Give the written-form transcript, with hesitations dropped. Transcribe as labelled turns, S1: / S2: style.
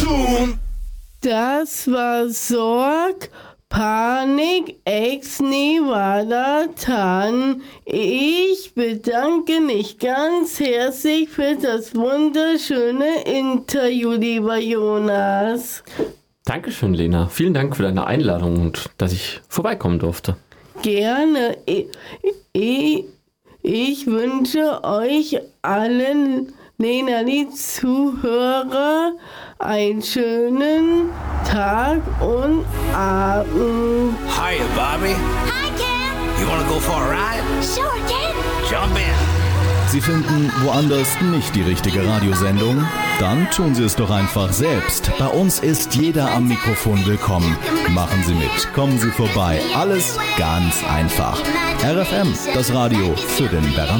S1: tun.
S2: Das war Sorg, Panik, Ex Nevada Tan. Ich bedanke mich ganz herzlich für das wunderschöne Interview, lieber Jonas.
S3: Dankeschön, Lena. Vielen Dank für deine Einladung und dass ich vorbeikommen durfte.
S2: Gerne. Ich wünsche euch allen, Lena, die Zuhörer, einen schönen Tag und Abend.
S1: Hiya, Bobby.
S4: Hi, Ken.
S1: You wanna go for a ride?
S4: Sure, Ken.
S1: Jump in.
S5: Sie finden woanders nicht die richtige Radiosendung? Dann tun Sie es doch einfach selbst. Bei uns ist jeder am Mikrofon willkommen. Machen Sie mit, kommen Sie vorbei. Alles ganz einfach. RFM, das Radio für den Berner